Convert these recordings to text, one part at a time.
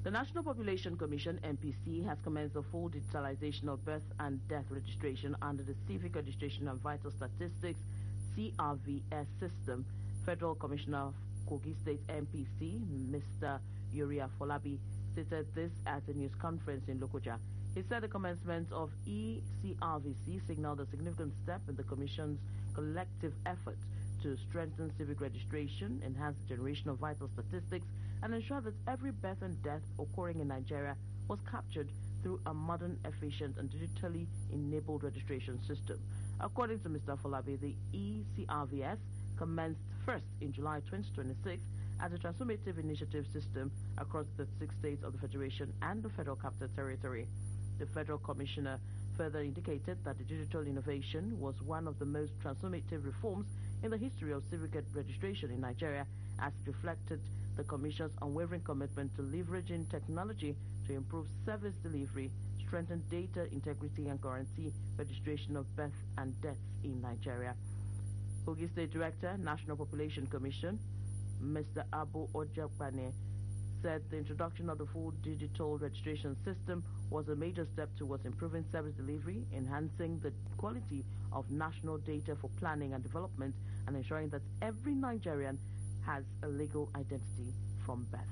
The National Population Commission, NPC, has commenced the full digitalization of birth and death registration under the Civic Registration and Vital Statistics CRVS system. Federal Commissioner of Kogi State NPC, Mr. Yuri Afolabi, stated this at a news conference in Lokoja. He said the commencement of ECRVC signaled a significant step in the Commission's collective effort to strengthen civic registration, enhance the generation of vital statistics, and ensure that every birth and death occurring in Nigeria was captured through a modern, efficient, and digitally enabled registration system. According to Mr. Afolabi, the ECRVS commenced first in July 2026 as a transformative initiative system across the 6 states of the Federation and the Federal Capital Territory. The Federal Commissioner further indicated that the digital innovation was one of the most transformative reforms in the history of civic registration in Nigeria, as it reflected the Commission's unwavering commitment to leveraging technology to improve service delivery, strengthen data integrity, and guarantee registration of birth and deaths in Nigeria. Kogi State Director, National Population Commission, Mr. Abu Ojapane, said the introduction of the full digital registration system was a major step towards improving service delivery, enhancing the quality of national data for planning and development, and ensuring that every Nigerian has a legal identity from birth.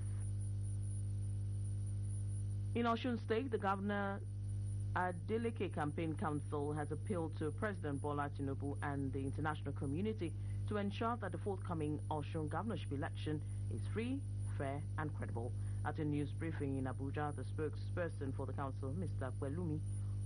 In Osun State, the Governor Adeleke Campaign Council has appealed to President Bola Tinubu and the international community to ensure that the forthcoming Osun governorship election is free, fair, and credible. At a news briefing in Abuja, the spokesperson for the council, Mr. Kwelumi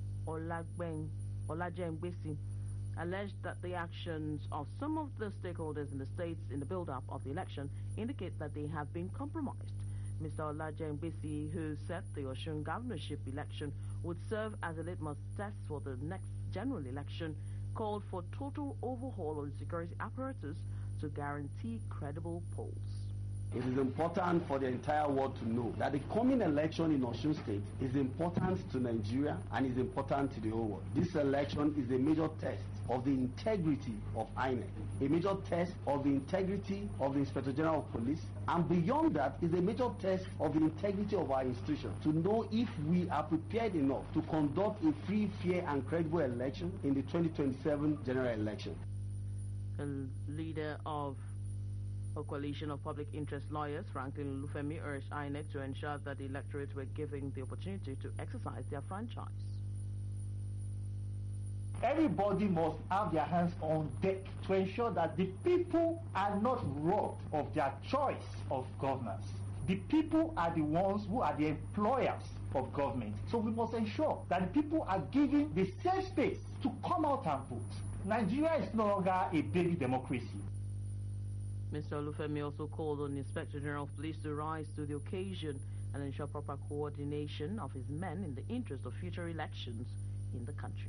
Olajengbesi, alleged that the actions of some of the stakeholders in the states in the build-up of the election indicate that they have been compromised. Mr. Olajengbesi, who said the Osun governorship election would serve as a litmus test for the next general election, called for total overhaul of the security apparatus to guarantee credible polls. It is important for the entire world to know that the coming election in Osun State is important to Nigeria and is important to the whole world. This election is a major test of the integrity of INEC, a major test of the integrity of the Inspector General of Police, and beyond that is a major test of the integrity of our institution to know if we are prepared enough to conduct a free, fair, and credible election in the 2027 general election. The leader of a coalition of public interest lawyers, Franklin Olufemi, urged INEC to ensure that the electorate were given the opportunity to exercise their franchise. Everybody must have their hands on deck to ensure that the people are not robbed of their choice of governance. The people are the ones who are the employers of government. So we must ensure that the people are given the safe space to come out and vote. Nigeria is no longer a baby democracy. Mr. Olufemi also called on the Inspector General of Police to rise to the occasion and ensure proper coordination of his men in the interest of future elections in the country.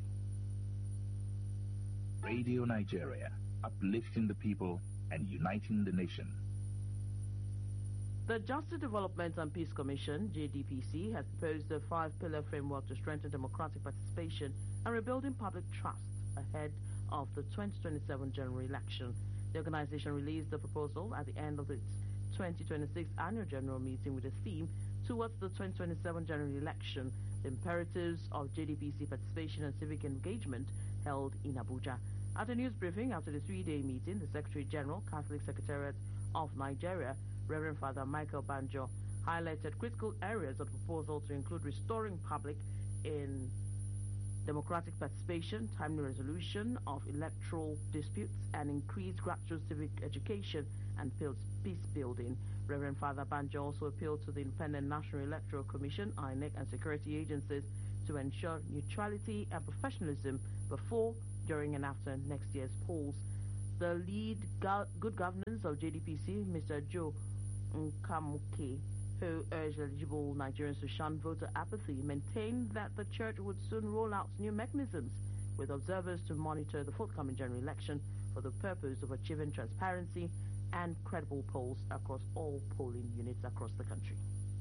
Radio Nigeria, uplifting the people and uniting the nation. The Justice Development and Peace Commission, JDPC, has proposed a 5-pillar framework to strengthen democratic participation and rebuilding public trust ahead of the 2027 general election. The organization released the proposal at the end of its 2026 annual general meeting with a theme towards the 2027 general election, the imperatives of JDPC participation and civic engagement, held in Abuja. At a news briefing after the 3-day meeting, the Secretary General, Catholic Secretariat of Nigeria, Reverend Father Michael Banjo, highlighted critical areas of the proposal to include restoring public in democratic participation, timely resolution of electoral disputes, and increased grassroots civic education and peace building. Reverend Father Banjo also appealed to the Independent National Electoral Commission, INEC, and security agencies to ensure neutrality and professionalism before, during, and after next year's polls. The lead good governance of JDPC, Mr. Joe Nkamuke, who urged eligible Nigerians to shun voter apathy, maintained that the church would soon roll out new mechanisms with observers to monitor the forthcoming general election for the purpose of achieving transparency and credible polls across all polling units across the country.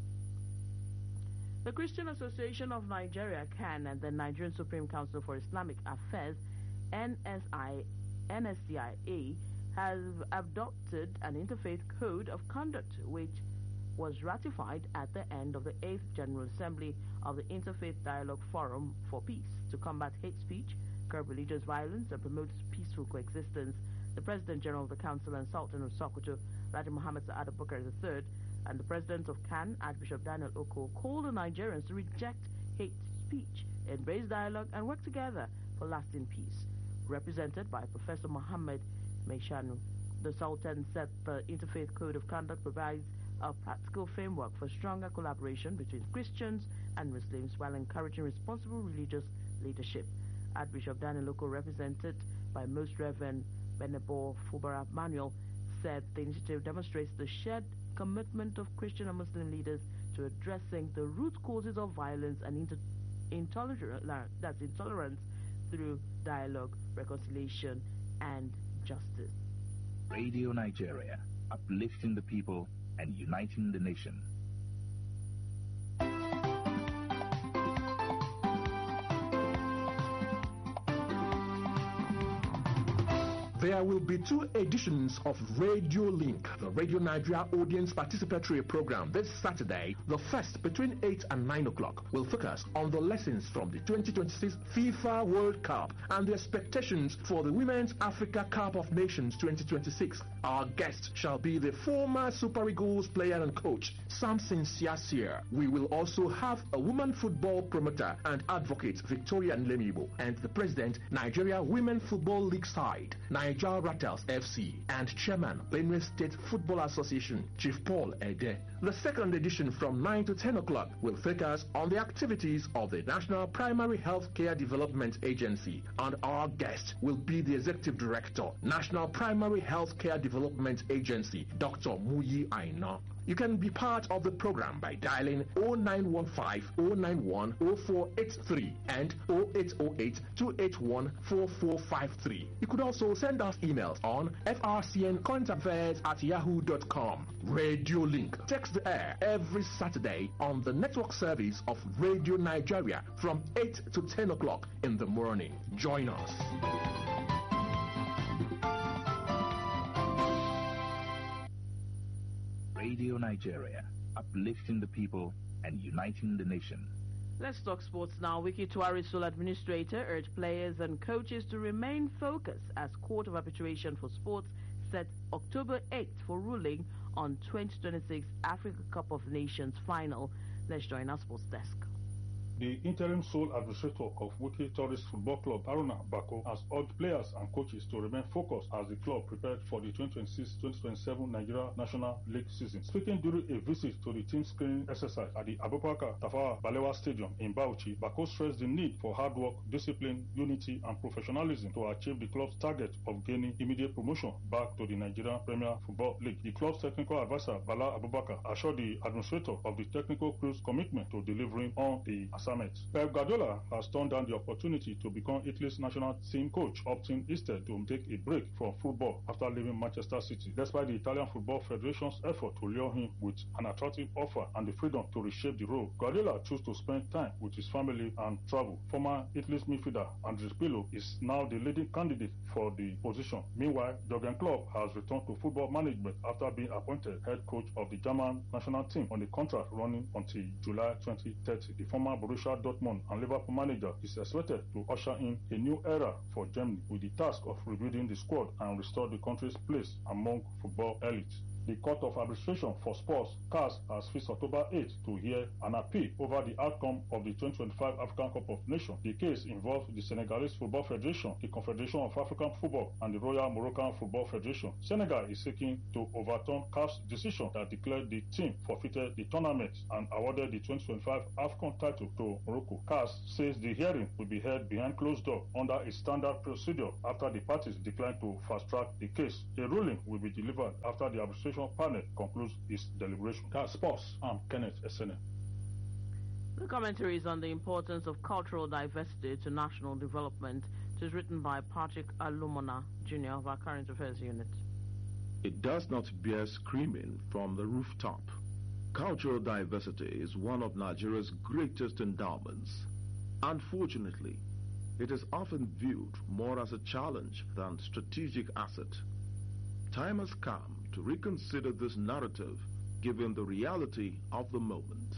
The Christian Association of Nigeria, CAN, and the Nigerian Supreme Council for Islamic Affairs, NSCIA, have adopted an interfaith code of conduct which was ratified at the end of the 8th General Assembly of the Interfaith Dialogue Forum for Peace to combat hate speech, curb religious violence, and promote peaceful coexistence. The President General of the Council and Sultan of Sokoto, Raja Muhammad Sa'ad Abubakar III, and the President of CAN, Archbishop Daniel Oko, called on Nigerians to reject hate speech, embrace dialogue, and work together for lasting peace. Represented by Professor Mohammed Meishanu, the Sultan said the Interfaith Code of Conduct provides a practical framework for stronger collaboration between Christians and Muslims while encouraging responsible religious leadership. Archbishop Daniel Oko, represented by Most Reverend Benebo Fubara Manuel, said the initiative demonstrates the shared commitment of Christian and Muslim leaders to addressing the root causes of violence and intolerance through dialogue, reconciliation, and justice. Radio Nigeria, uplifting the people and uniting the nation. There will be 2 editions of Radio Link, the Radio Nigeria Audience Participatory Program, this Saturday. The first, between 8 and 9 o'clock, will focus on the lessons from the 2026 FIFA World Cup and the expectations for the Women's Africa Cup of Nations 2026. Our guest shall be the former Super Eagles player and coach, Samson Siasia. We will also have a woman football promoter and advocate, Victoria Nlemibo, and the president, Nigeria Women Football League side, Niger Rattles FC, and chairman, Benue State Football Association, Chief Paul Ede. The second edition from 9 to 10 o'clock will focus on the activities of the National Primary Health Care Development Agency, and our guest will be the Executive Director, National Primary Health Care Development Agency, Dr. Muyi Aina. You can be part of the program by dialing 0915-091-0483 and 0808-281-4453. You could also send us emails on frcncurrentaffairs@yahoo.com. Radio Link takes the air every Saturday on the network service of Radio Nigeria from 8 to 10 o'clock in the morning. Join us. Radio Nigeria, uplifting the people and uniting the nation. Let's talk sports now. Wiki Tuari Sole administrator urged players and coaches to remain focused as Court of Arbitration for Sports set October 8th for ruling on 2026 Africa Cup of Nations final. Let's join our sports desk. The interim sole administrator of Wiki Tourist Football Club, Haruna Bako, has urged players and coaches to remain focused as the club prepared for the 2026-2027 Nigeria National League season. Speaking during a visit to the team screening exercise at the Abubakar Tafawa Balewa Stadium in Bauchi, Bako stressed the need for hard work, discipline, unity, and professionalism to achieve the club's target of gaining immediate promotion back to the Nigerian Premier Football League. The club's technical advisor, Bala Abubakar, assured the administrator of the technical crew's commitment to delivering on the summit. Pep Guardiola has turned down the opportunity to become Italy's national team coach, opting instead to take a break from football after leaving Manchester City, despite the Italian Football Federation's effort to lure him with an attractive offer and the freedom to reshape the role. Guardiola chose to spend time with his family and travel. Former Italy's midfielder Andres Pirlo is now the leading candidate for the position. Meanwhile, Jurgen Klopp has returned to football management after being appointed head coach of the German national team on a contract running until July 2030. The former Borussia Dortmund and Liverpool manager is expected to usher in a new era for Germany with the task of rebuilding the squad and restore the country's place among football elites. The Court of Arbitration for Sports, CAS, has fixed October 8 to hear an appeal over the outcome of the 2025 African Cup of Nations. The case involves the Senegalese Football Federation, the Confederation of African Football, and the Royal Moroccan Football Federation. Senegal is seeking to overturn CAF's decision that declared the team forfeited the tournament and awarded the 2025 African title to Morocco. CAS says the hearing will be held behind closed doors under a standard procedure after the parties declined to fast-track the case. A ruling will be delivered after the arbitration panel concludes its deliberation. CAS Sports, I'm Kenneth Essene. The commentary is on the importance of cultural diversity to national development. It is written by Patrick Alumona, Jr. of our Current Affairs Unit. It does not bear screaming from the rooftop. Cultural diversity is one of Nigeria's greatest endowments. Unfortunately, it is often viewed more as a challenge than strategic asset. Time has come to reconsider this narrative given the reality of the moment.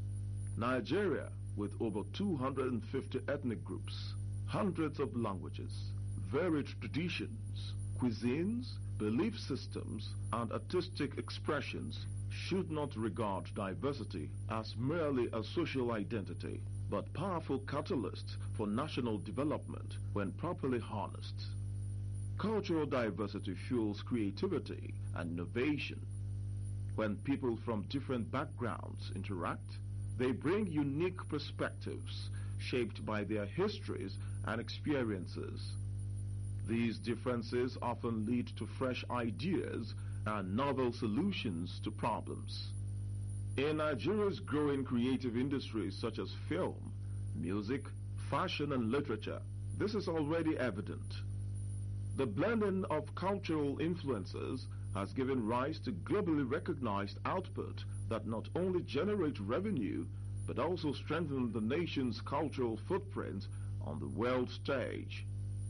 Nigeria, with over 250 ethnic groups, hundreds of languages, varied traditions, cuisines, belief systems, and artistic expressions, should not regard diversity as merely a social identity, but powerful catalysts for national development when properly harnessed. Cultural diversity fuels creativity and innovation. When people from different backgrounds interact, they bring unique perspectives shaped by their histories and experiences. These differences often lead to fresh ideas and novel solutions to problems. In Nigeria's growing creative industries such as film, music, fashion, and literature, this is already evident. The blending of cultural influences has given rise to globally recognized output that not only generate revenue but also strengthen the nation's cultural footprint on the world stage.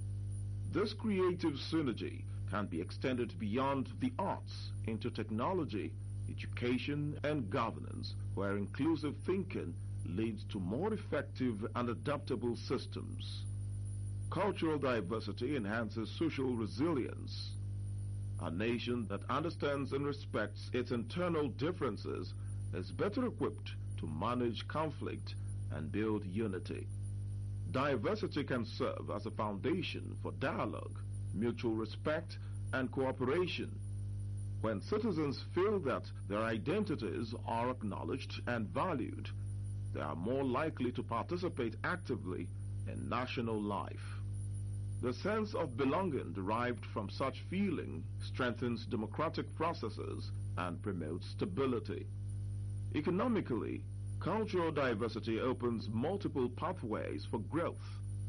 This creative synergy can be extended beyond the arts into technology, education, and governance, where inclusive thinking leads to more effective and adaptable systems. Cultural diversity enhances social resilience. A nation that understands and respects its internal differences is better equipped to manage conflict and build unity. Diversity can serve as a foundation for dialogue, mutual respect, and cooperation. When citizens feel that their identities are acknowledged and valued, they are more likely to participate actively in national life. The sense of belonging derived from such feeling strengthens democratic processes and promotes stability. Economically, cultural diversity opens multiple pathways for growth.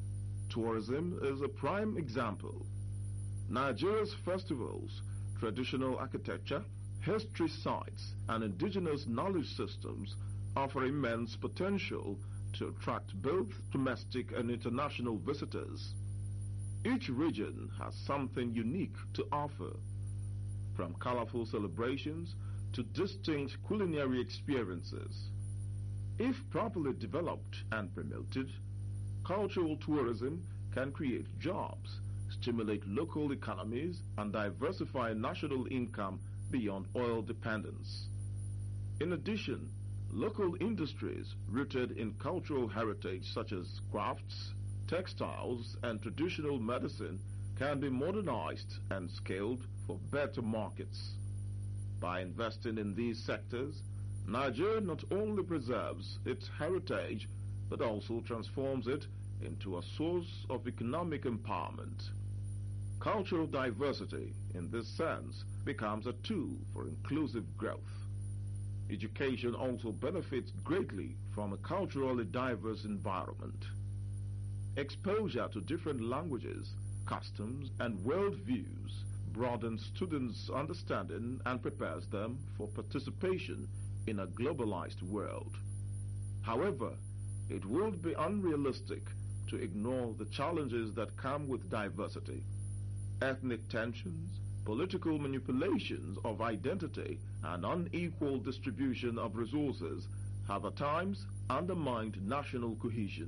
Tourism is a prime example. Nigeria's festivals, traditional architecture, history sites, and indigenous knowledge systems offer immense potential to attract both domestic and international visitors. Each region has something unique to offer, from colorful celebrations to distinct culinary experiences. If properly developed and promoted, cultural tourism can create jobs, stimulate local economies, and diversify national income beyond oil dependence. In addition, local industries rooted in cultural heritage such as crafts, textiles, and traditional medicine can be modernized and scaled for better markets. By investing in these sectors, Nigeria not only preserves its heritage but also transforms it into a source of economic empowerment. Cultural diversity, in this sense, becomes a tool for inclusive growth. Education also benefits greatly from a culturally diverse environment. Exposure to different languages, customs, and worldviews broadens students' understanding and prepares them for participation in a globalized world. However, it would be unrealistic to ignore the challenges that come with diversity. Ethnic tensions, political manipulations of identity, and unequal distribution of resources have at times undermined national cohesion.